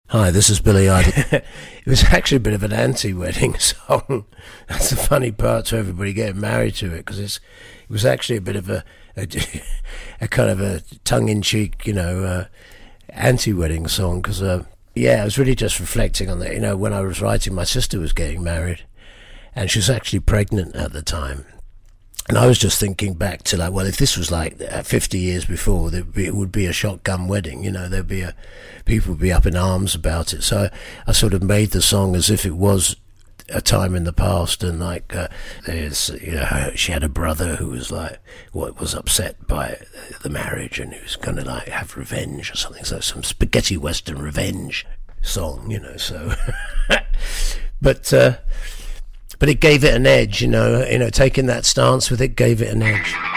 Hi, this is Billy Idol. It was actually a bit of an anti-wedding song. That's the funny part to everybody getting married to it, because it was actually a bit of a kind of a tongue-in-cheek, anti-wedding song. Because I was really just reflecting on that. When I was writing, my sister was getting married, and she was actually pregnant at the time. And I was just thinking back to if this was 50 years before, it would be a shotgun wedding. People would be up in arms about it. So I sort of made the song as if it was a time in the past, and she had a brother who was was upset by the marriage, and he was going to have revenge or something. So some spaghetti western revenge song, So, but it gave it an edge, taking that stance with it gave it an edge.